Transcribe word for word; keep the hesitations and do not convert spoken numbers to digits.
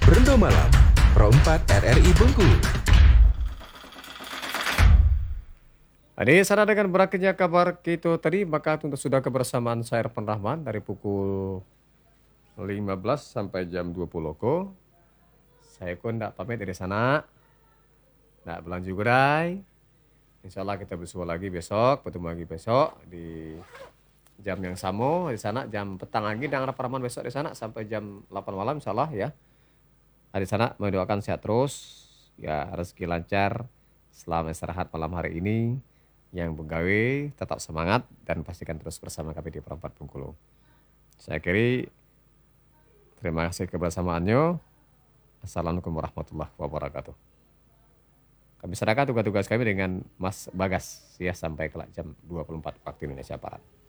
Berendo Malam, Pro empat R R I Bengkulu. Ini sana dengan berakhirnya kabar kita tadi, maka untuk sudah kebersamaan saya Irfan Rahman dari pukul lima belas sampai jam dua puluh ko. Saya pun tidak pamit dari sana. Tidak pulang juga dai. Insya Allah kita bersua lagi besok, bertemu lagi besok di jam yang sama di sana, jam petang lagi dengan rekaman besok di sana sampai jam delapan malam insya Allah ya. Di sana mendoakan sehat terus, ya rezeki lancar, selamat istirahat malam hari ini. Yang pegawai tetap semangat dan pastikan terus bersama kami di Pro empat Bengkulu. Saya akhiri, terima kasih kebersamaannya. Assalamualaikum warahmatullahi wabarakatuh. Kami serahkan tugas-tugas kami dengan Mas Bagas ya sampai kelak jam dua puluh empat waktu Indonesia Barat.